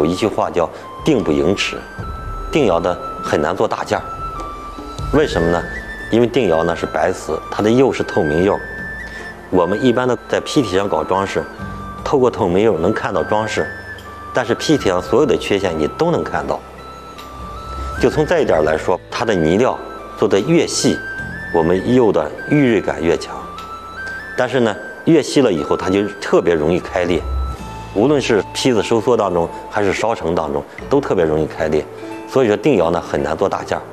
有一句话叫定不盈尺，定窑的很难做大件儿。为什么呢？因为定窑呢是白瓷，它的釉是透明釉。我们一般的在坯体上搞装饰，透过透明釉能看到装饰，但是坯体上所有的缺陷你都能看到。就从这一点来说，它的泥料做得越细，我们釉的预锐感越强。但是呢，越细了以后，它就特别容易开裂。无论是坯子收缩当中，还是烧成当中，都特别容易开裂。所以说定窑呢很难做大件儿。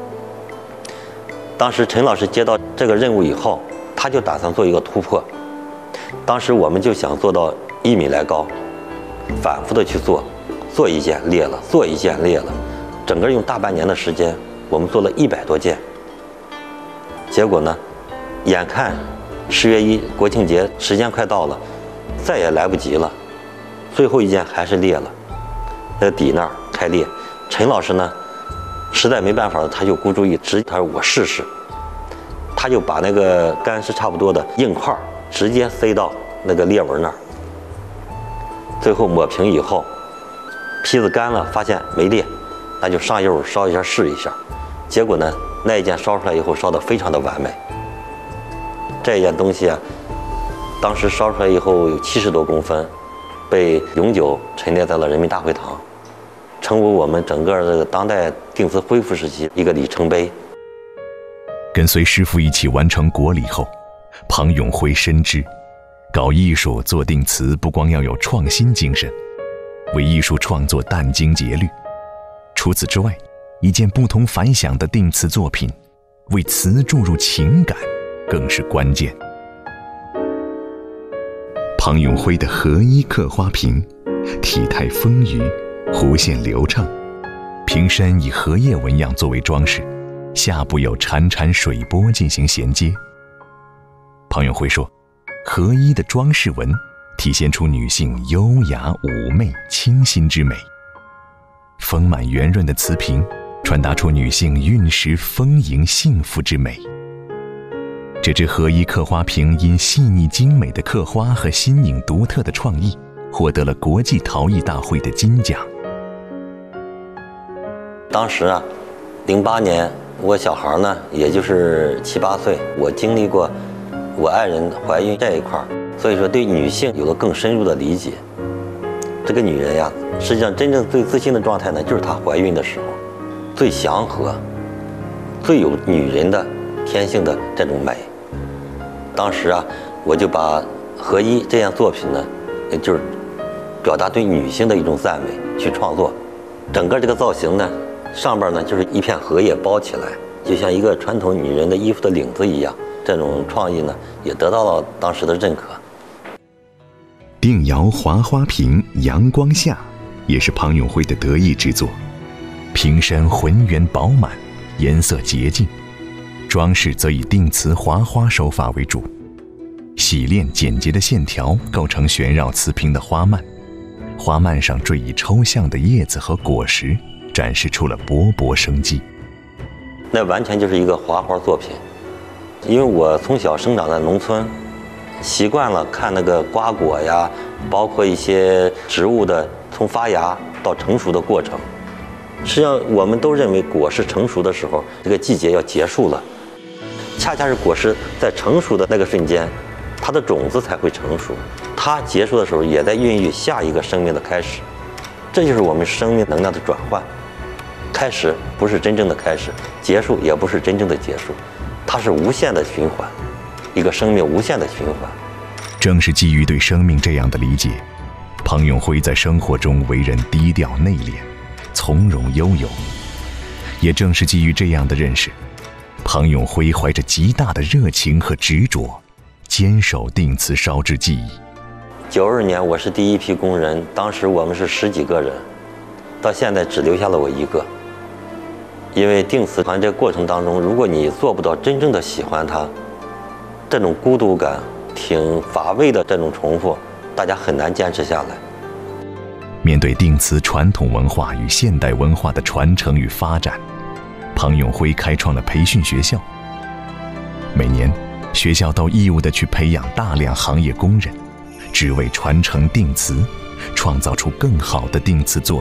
当时陈老师接到这个任务以后，他就打算做一个突破。当时我们就想做到1米来高，反复的去做，做一件裂了，做一件裂了，整个用大半年的时间，我们做了100多件。结果呢，眼看10月1国庆节时间快到了，再也来不及了，最后一件还是裂了，在底那儿开裂。陈老师呢，实在没办法了，他就鼓主意，他说我试试。他就把那个干湿差不多的硬块直接塞到那个裂纹那儿，最后抹平以后，坯子干了，发现没裂，那就上釉烧一下试一下。结果呢，那一件烧出来以后烧得非常的完美。这一件东西啊，当时烧出来以后有70多公分，被永久陈列在了人民大会堂，成为我们整个这个当代定瓷恢复时期一个里程碑。 跟随师傅一起完成国礼后，庞永辉深知，搞艺术做定瓷不光要有创新精神，为艺术创作殚精竭虑。除此之外，一件不同凡响的定瓷作品，为瓷注入情感，更是关键。庞永辉的合一刻花瓶，体态丰腴，弧线流畅，瓶身以荷叶纹样作为装饰，下部有潺潺水波进行衔接。庞永辉说，合一的装饰纹体现出女性优雅妩媚清新之美，丰满圆润的瓷瓶传达出女性韵实丰盈幸福之美。这只合一刻花瓶因细腻精美的刻花和新颖独特的创意，获得了国际陶艺大会的金奖。 当时啊，08年我小孩呢，也就是7、8岁，我经历过我爱人怀孕这一块，所以说对女性有了更深入的理解。这个女人呀，实际上真正最自信的状态呢，就是她怀孕的时候，最祥和，最有女人的天性的这种美。当时啊，我就把合一这样作品呢，也就是表达对女性的一种赞美去创作。整个这个造型呢，上边呢就是一片荷叶包起来，就像一个传统女人的衣服的领子一样。这种创意呢，也得到了当时的认可。 定窑华花瓶阳光下，也是庞永辉的得意之作。瓶身浑圆饱满，颜色洁净，装饰则以定瓷华花手法为主，洗练简洁的线条构成旋绕瓷瓶的花蔓，花蔓上缀以抽象的叶子和果实，展示出了勃勃生机。 那完全就是一个华花作品。因为我从小生长在农村，习惯了看那个瓜果呀，包括一些植物的从发芽到成熟的过程。实际上我们都认为果实成熟的时候，这个季节要结束了，恰恰是果实在成熟的那个瞬间，它的种子才会成熟，它结束的时候也在孕育下一个生命的开始。这就是我们生命能量的转换，开始不是真正的开始，结束也不是真正的结束，它是无限的循环，一个生命无限的循环。 正是基于对生命这样的理解，庞永辉在生活中为人低调内敛，从容悠游。也正是基于这样的认识，庞永辉怀着极大的热情和执着，坚守定瓷烧制技艺。 92年我是第一批工人，当时我们是10几个人，到现在只留下了我一个。因为定瓷团这个过程当中，如果你做不到真正的喜欢它，这种孤独感挺乏味的，这种重复，大家很难坚持下来。 面对定瓷传统文化与现代文化的传承与发展，庞永辉开创了培训学校。每年，学校都义务地去培养大量行业工人，只为传承定瓷，创造出更好的定瓷作